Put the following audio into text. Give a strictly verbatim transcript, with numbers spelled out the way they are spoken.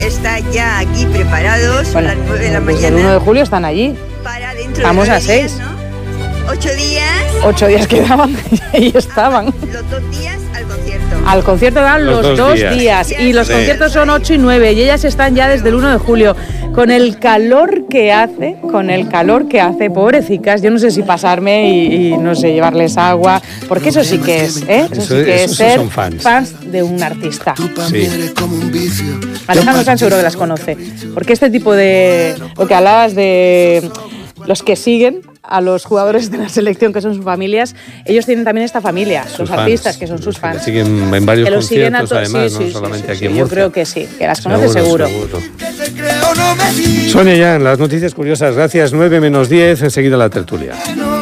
está ya aquí preparados, son Bueno, las nueve de la desde mañana. el uno de julio están allí. Para dentro Estamos de a nueve seis. días, ¿no? Ocho días. Ocho días quedaban y ahí estaban. Los dos días al concierto. Al concierto dan Los los, dos dos, días. días. Y los Sí. conciertos son ocho y nueve y ellas están ya desde el uno de julio. Con el calor que hace, con el calor que hace, pobrecicas, yo no sé si pasarme y, y no sé, llevarles agua, porque eso sí que es, ¿eh? Eso, Eso- sí que eso es sí ser son fans. de un artista. Sí. Alejandro Sanz seguro que las conoce, porque este tipo de, lo que hablabas de los que siguen a los jugadores de la selección, que son sus familias, ellos tienen también esta familia, Sus los fans. artistas, que son sus fans. Que siguen en varios Que los siguen a conciertos, to- además, sí, no sí, solamente sí, aquí sí, en yo Murcia. creo que sí, que las conoce seguro. Sonia, ya en las noticias curiosas, gracias. nueve menos diez, enseguida la tertulia.